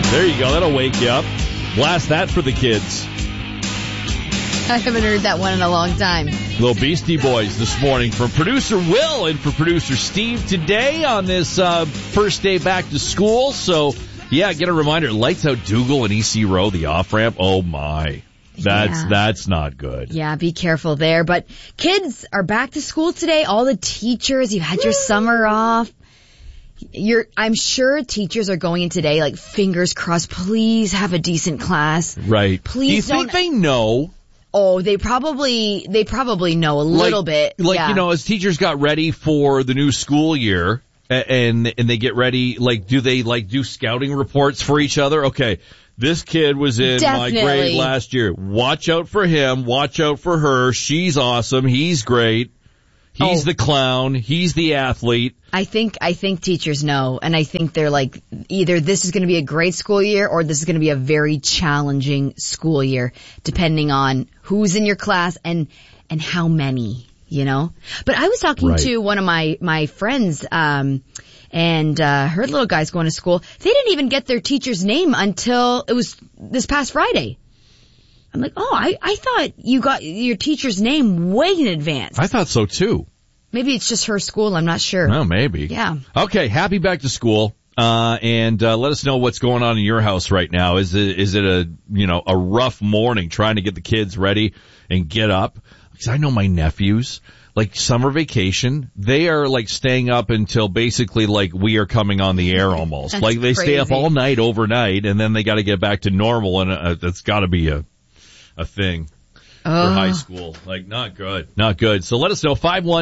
There you go. That'll wake you up. Blast that for the kids. I haven't heard that one in a long time. Little Beastie Boys this morning from producer Will and for producer Steve today on this first day back to school. So, yeah, get a reminder. Lights out Dougal and EC Row, the off-ramp. Oh, my. That's not good. Yeah, be careful there. But kids are back to school today. All the teachers, you've had your summer off. I'm sure teachers are going in today like fingers crossed. Please have a decent class. Right. Please. Do you think they know? Oh, they probably know a little bit. Like, you know, as teachers got ready for the new school year and they get ready, like, do they do scouting reports for each other? Okay. This kid was in my grade last year. Watch out for him. Watch out for her. She's awesome. He's great. He's the clown. He's the athlete. I think teachers know, and I think they're like, either this is going to be a great school year or this is going to be a very challenging school year, depending on who's in your class and how many, you know. But I was talking to one of my friends, and her little guy's going to school. They didn't even get their teacher's name until it was this past Friday. I'm like, I thought you got your teacher's name way in advance. I thought so too. Maybe it's just her school. I'm not sure. No, maybe. Yeah. Okay. Happy back to school. And let us know what's going on in your house right now. Is it a rough morning trying to get the kids ready and get up? Because I know my nephews, like summer vacation, they are like staying up until basically like we are coming on the air almost. That's like they crazy. stay up all night overnight and then they got to get back to normal, and that's got to be a thing for high school. Like, not good. Not good. So let us know,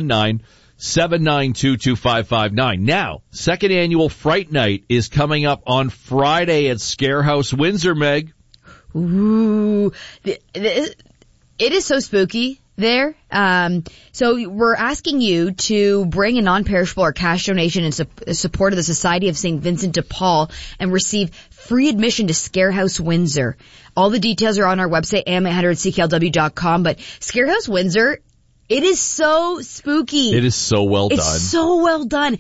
519-792-2559. Now, second annual Fright Night is coming up on Friday at Scare House Windsor, Meg. Ooh. It is so spooky there. So we're asking you to bring a non-perishable or cash donation in support of the Society of St. Vincent de Paul and receive free admission to Scare House Windsor. All the details are on our website, am800cklw.com. But Scare House Windsor, it is so spooky. It is so well done. It's so well done.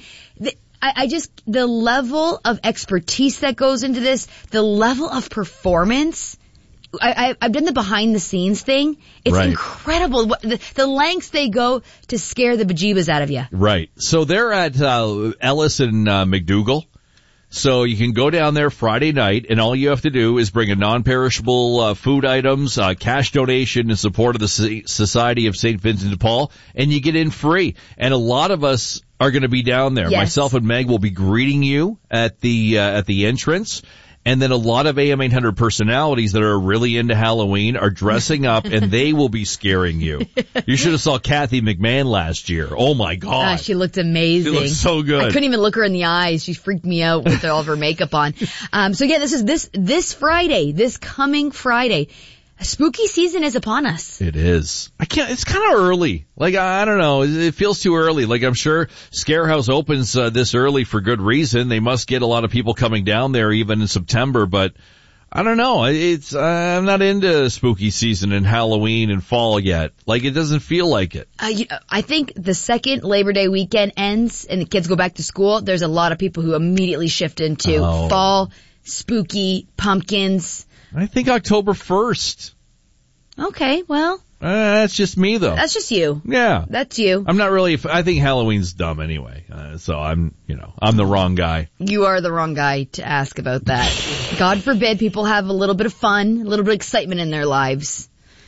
The level of expertise that goes into this, the level of performance. I've done the behind the scenes thing. It's incredible. The lengths they go to scare the bejeebas out of you. Right. So they're at Ellis and McDougall. So you can go down there Friday night, and all you have to do is bring a non-perishable food items, cash donation in support of the Society of St. Vincent de Paul, and you get in free. And a lot of us are going to be down there. Yes. Myself and Meg will be greeting you at the entrance. And then a lot of AM800 personalities that are really into Halloween are dressing up, and they will be scaring you. You should have saw Kathy McMahon last year. Oh, my God. She looked amazing. She looked so good. I couldn't even look her in the eyes. She freaked me out with all of her makeup on. So, yeah, this Friday, this coming Friday. Spooky season is upon us. It is. It's kind of early. Like, I don't know. It feels too early. Like, I'm sure Scare House opens this early for good reason. They must get a lot of people coming down there even in September, but I don't know. I'm not into spooky season and Halloween and fall yet. Like, it doesn't feel like it. I think the second Labor Day weekend ends and the kids go back to school, there's a lot of people who immediately shift into fall, spooky, pumpkins. I think October 1st. Okay, well. That's just me, though. That's just you. Yeah. That's you. I'm not really, I think Halloween's dumb anyway. So I'm the wrong guy. You are the wrong guy to ask about that. God forbid people have a little bit of fun, a little bit of excitement in their lives.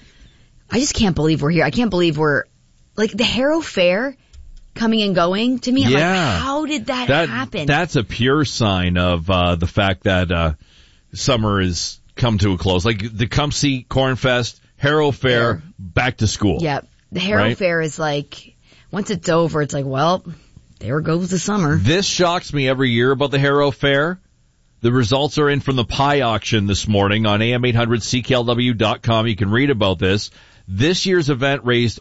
I just can't believe we're here. I can't believe we're, like, the Harrow Fair coming and going to me. I'm like, how did that happen? That's a pure sign of the fact that summer has come to a close. Like the Tecumseh Corn Fest, Harrow Fair, back to school. Yeah. The Harrow Fair is like, once it's over, it's like, well, there goes the summer. This shocks me every year about the Harrow Fair. The results are in from the pie auction this morning on am800cklw.com. You can read about this. This year's event raised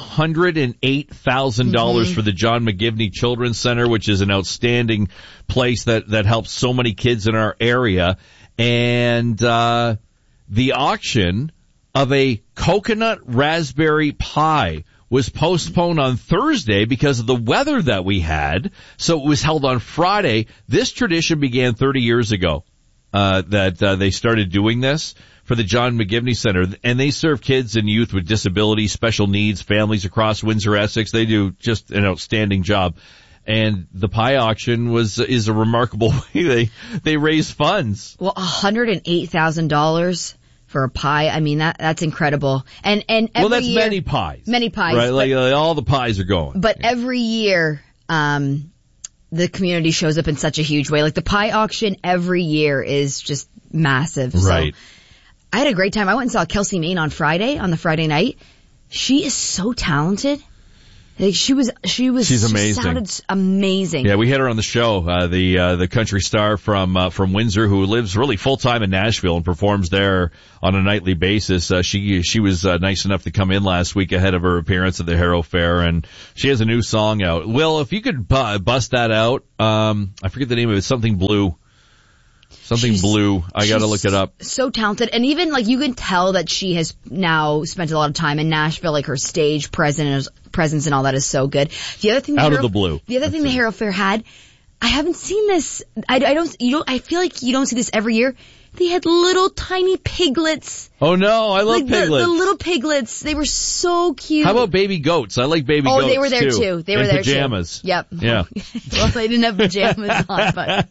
$108,000 for the John McGivney Children's Center, which is an outstanding place that helps so many kids in our area. And the auction of a coconut raspberry pie was postponed on Thursday because of the weather that we had. So it was held on Friday. This tradition began 30 years ago. that they started doing this for the John McGivney Center, and they serve kids and youth with disabilities, special needs, families across Windsor-Essex. They do just an outstanding job. And the pie auction is a remarkable way they raise funds. Well, $108,000 for a pie. I mean, that's incredible. And every that's year, many pies. Many pies. Right? Like all the pies are going. But every year, the community shows up in such a huge way. Like the pie auction every year is just massive. Right. So I had a great time. I went and saw Kelsey Main on the Friday night. She is so talented. Like she's amazing. She sounded amazing. Yeah, we had her on the show, the country star from Windsor who lives really full time in Nashville and performs there on a nightly basis. She was nice enough to come in last week ahead of her appearance at the Harrow Fair, and she has a new song out. Will, if you could bust that out, I forget the name of it, something blue. Blue. I gotta look it up. So talented. And even like you can tell that she has now spent a lot of time in Nashville, like her stage presence and all that is so good. The other thing the Harrow Fair had, I haven't seen this. I feel like you don't see this every year. They had little tiny piglets. Oh no, I love piglets. The little piglets. They were so cute. How about baby goats? I like baby goats. Oh, they were there too. They were there too. Pajamas. Yep. Yeah. Well, they didn't have pajamas on, but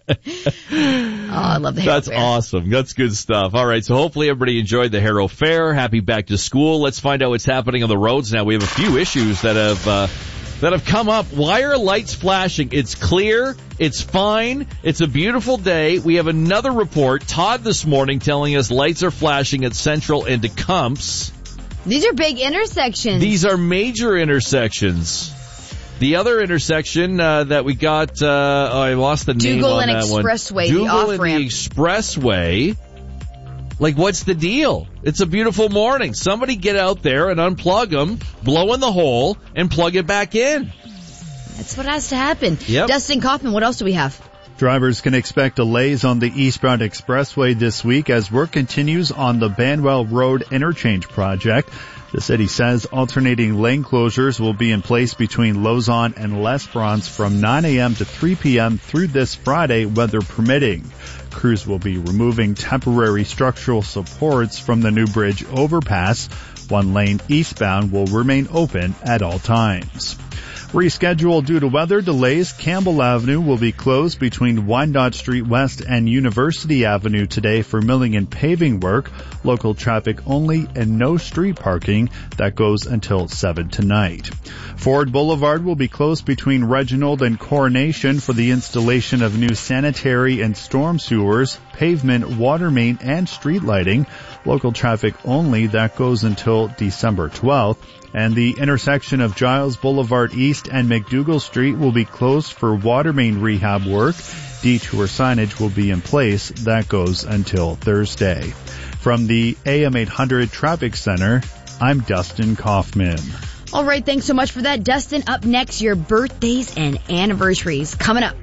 I love the Harrow Fair. That's awesome. That's good stuff. All right, so hopefully everybody enjoyed the Harrow Fair. Happy back to school. Let's find out what's happening on the roads now. We have a few issues that have come up. Why are lights flashing? It's clear. It's fine. It's a beautiful day. We have another report. Todd this morning telling us lights are flashing at Central and Tecumseh. These are big intersections. These are major intersections. The other intersection that we got, I lost the name on that one. Dougal and the Expressway. Like, what's the deal? It's a beautiful morning. Somebody get out there and unplug them, blow in the hole, and plug it back in. That's what has to happen. Yep. Dustin Kaufman, what else do we have? Drivers can expect delays on the eastbound expressway this week as work continues on the Banwell Road interchange project. The city says alternating lane closures will be in place between Lausanne and Les Bronze from 9 a.m. to 3 p.m. through this Friday, weather permitting. Crews will be removing temporary structural supports from the new bridge overpass. One lane eastbound will remain open at all times. Rescheduled due to weather delays, Campbell Avenue will be closed between Wyandotte Street West and University Avenue today for milling and paving work. Local traffic only and no street parking. That goes until 7 tonight. Ford Boulevard will be closed between Reginald and Coronation for the installation of new sanitary and storm sewers, pavement, water main, and street lighting. Local traffic only. That goes until December 12th. And the intersection of Giles Boulevard East and McDougall Street will be closed for water main rehab work. Detour signage will be in place. That goes until Thursday. From the AM 800 Traffic Center, I'm Dustin Kaufman. All right, thanks so much for that, Dustin. Up next, your birthdays and anniversaries coming up.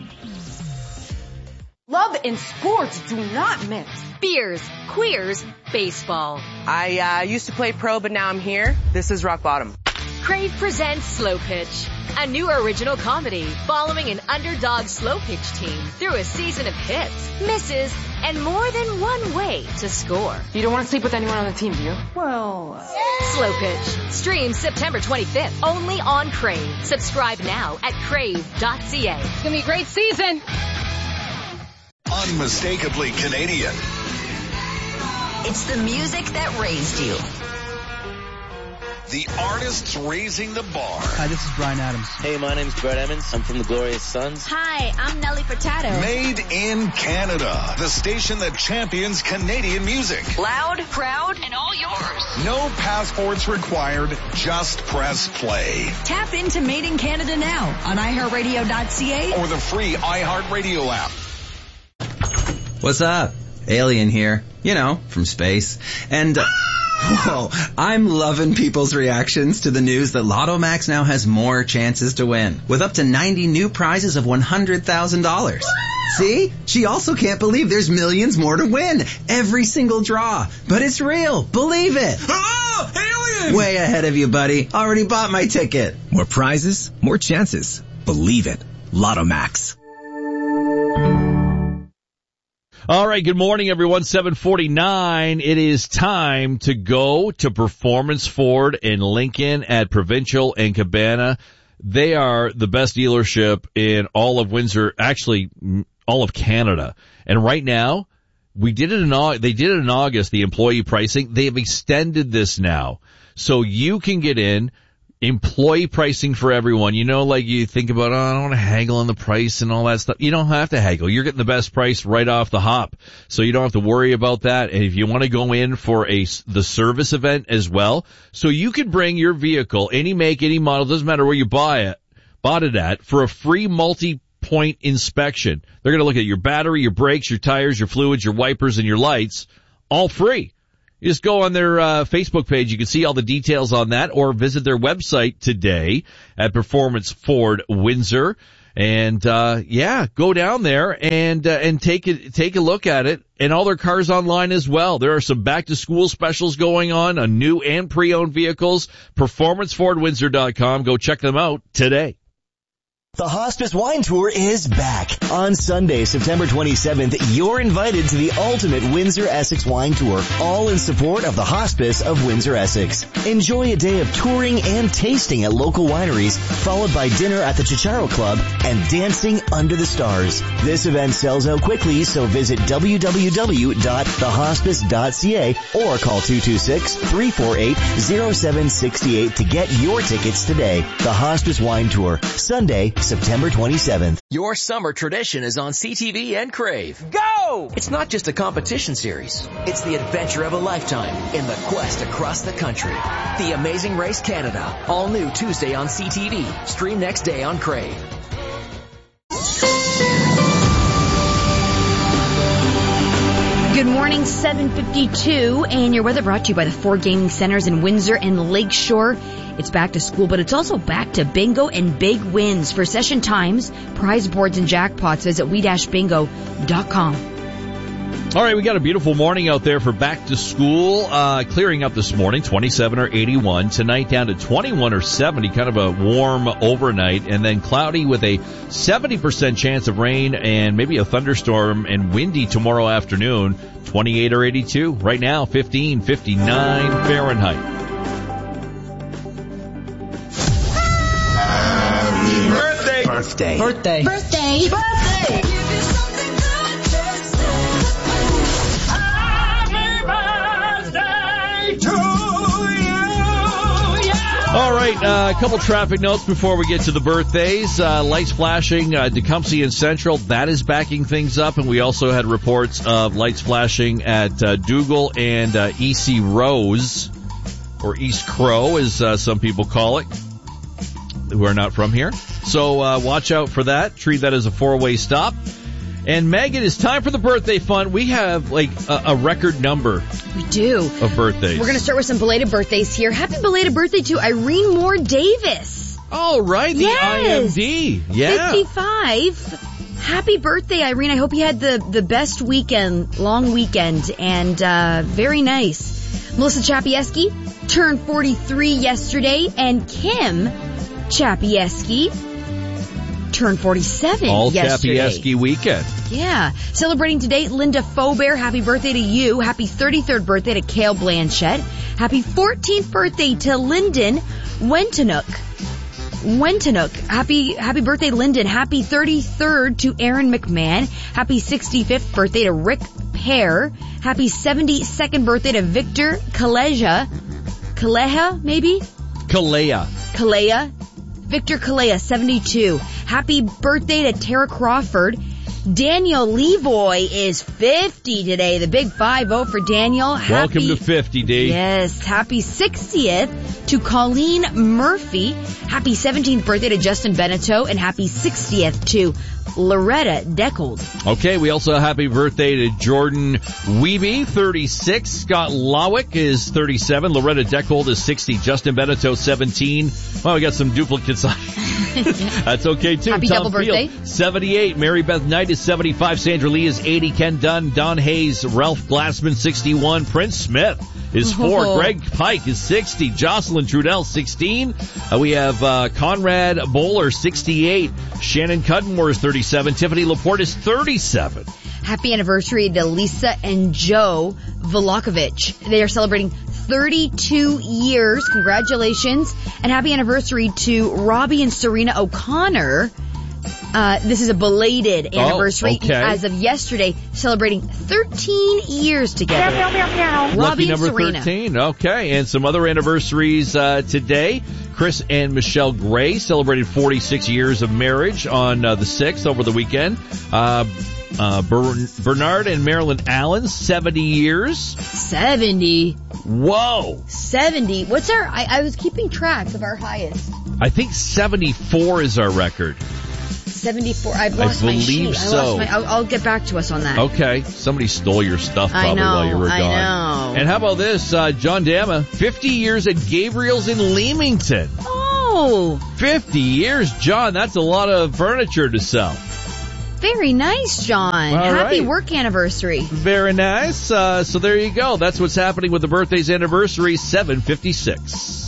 Love and sports do not mix. Beers, queers, baseball. I used to play pro, but now I'm here. This is rock bottom. Crave presents Slow Pitch, a new original comedy following an underdog slow pitch team through a season of hits, misses, and more than one way to score. You don't want to sleep with anyone on the team, do you? Well... Slow Pitch. Streams September 25th, only on Crave. Subscribe now at crave.ca. It's going to be a great season. Unmistakably Canadian. It's the music that raised you. The artists raising the bar. Hi, this is Bryan Adams. Hey, my name's Brett Emmons. I'm from the Glorious Sons. Hi, I'm Nelly Furtado. Made in Canada. The station that champions Canadian music. Loud, proud, and all yours. No passports required. Just press play. Tap into Made in Canada now on iHeartRadio.ca or the free iHeartRadio app. What's up? Alien here. You know, from space. And, whoa, I'm loving people's reactions to the news that Lotto Max now has more chances to win, with up to 90 new prizes of $100,000. See? She also can't believe there's millions more to win. Every single draw. But it's real. Believe it. Oh, alien! Way ahead of you, buddy. Already bought my ticket. More prizes, more chances. Believe it. Lotto Max. All right, good morning, everyone. 7:49. It is time to go to Performance Ford in Lincoln at Provincial and Cabana. They are the best dealership in all of Windsor, actually all of Canada. And right now, they did it in August, the employee pricing. They have extended this now. So you can get in employee pricing for everyone. You know, like you think about, I don't want to haggle on the price and all that stuff. You don't have to haggle. You're getting the best price right off the hop. So you don't have to worry about that. And if you want to go in for the service event as well, so you can bring your vehicle, any make, any model, doesn't matter where you bought it at, for a free multi-point inspection. They're going to look at your battery, your brakes, your tires, your fluids, your wipers, and your lights, all free. You just go on their Facebook page. You can see all the details on that, or visit their website today at Performance Ford Windsor. And go down there and take a look at it, and all their cars online as well. There are some back to school specials going on new and pre-owned vehicles. PerformanceFordWindsor.com. Go check them out today. The Hospice Wine Tour is back. On Sunday, September 27th, you're invited to the ultimate Windsor Essex Wine Tour, all in support of the Hospice of Windsor Essex. Enjoy a day of touring and tasting at local wineries, followed by dinner at the Chicharo Club and dancing under the stars. This event sells out quickly, so visit www.thehospice.ca or call 226-348-0768 to get your tickets today. The Hospice Wine Tour, Sunday, September 27th. Your summer tradition is on CTV and Crave. Go! It's not just a competition series. It's the adventure of a lifetime in the quest across the country. The Amazing Race Canada. All new Tuesday on CTV. Stream next day on Crave. Good morning, 7:52, and your weather brought to you by the Ford Gaming Centers in Windsor and Lakeshore. It's back to school, but it's also back to bingo and big wins. For session times, prize boards, and jackpots, visit we-bingo.com. All right, we got a beautiful morning out there for back to school. Clearing up this morning, 27 or 81. Tonight down to 21 or 70, kind of a warm overnight. And then cloudy with a 70% chance of rain and maybe a thunderstorm, and windy tomorrow afternoon, 28 or 82. Right now, 59 Fahrenheit. Birthday. Birthday. Birthday. Birthday. All right, a couple traffic notes before we get to the birthdays. Lights flashing, Tecumseh and Central, that is backing things up. And we also had reports of lights flashing at Dougal and EC Rose, or East Crow, as some people call it, who are not from here. So watch out for that. Treat that as a four-way stop. And Megan, it's time for the birthday fun. We have like a record number. We do. Of birthdays. We're going to start with some belated birthdays here. Happy belated birthday to Irene Moore Davis. Oh, right. The IMD. Yeah. 55. Happy birthday, Irene. I hope you had the best weekend, long weekend, and very nice. Melissa Chapieski turned 43 yesterday, and Kim Chapieski turned 47 all yesterday. All Chapieski weekend. Yeah. Celebrating today, Linda Faubert. Happy birthday to you. Happy 33rd birthday to Cale Blanchett. Happy 14th birthday to Lyndon Wentanook. Happy birthday, Lyndon. Happy 33rd to Aaron McMahon. Happy 65th birthday to Rick Pear. Happy 72nd birthday to Victor Kaleja, maybe? Kalea. Victor Kalea, 72. Happy birthday to Tara Crawford. Daniel Levoy is 50 today. The big 5-0 for Daniel. Welcome to 50, D. Yes. Happy 60th to Colleen Murphy. Happy 17th birthday to Justin Beneteau. And happy 60th to Loretta Deckold. Okay, we also have happy birthday to Jordan Wiebe, 36. Scott Lowick is 37. Loretta Deckold is 60. Justin Beneteau, 17. Well, we got some duplicates on. That's okay, too. Happy Tom double birthday. Field, 78. Mary Beth Knight is 75. Sandra Lee is 80. Ken Dunn, Don Hayes, Ralph Glassman, 61. Prince Smith is 4. Greg Pike is 60. Jocelyn Trudell, 16. We have Conrad Bowler, 68. Shannon Cudmore is 37. Tiffany Laporte is 37. Happy anniversary to Lisa and Joe Volakovich. They are celebrating 32 years. Congratulations. And happy anniversary to Robbie and Serena O'Connor. This is a belated anniversary. As of yesterday, celebrating 13 years together. Lucky Robbie number and Serena. 13. Okay. And some other anniversaries today. Chris and Michelle Gray celebrated 46 years of marriage on the 6th over the weekend. Bernard and Marilyn Allen, 70 years. 70? Whoa. 70. What's our, I was keeping track of our highest. I think 74 is our record. 74. I've lost my sheet. I believe so. I'll get back to us on that. Okay. Somebody stole your stuff probably while you were gone. I know. And how about this? John Dama, 50 years at Gabriel's in Leamington. Oh. 50 years, John. That's a lot of furniture to sell. Very nice, John. Happy work anniversary. Very nice. So there you go. That's what's happening with the birthday's anniversary, 756.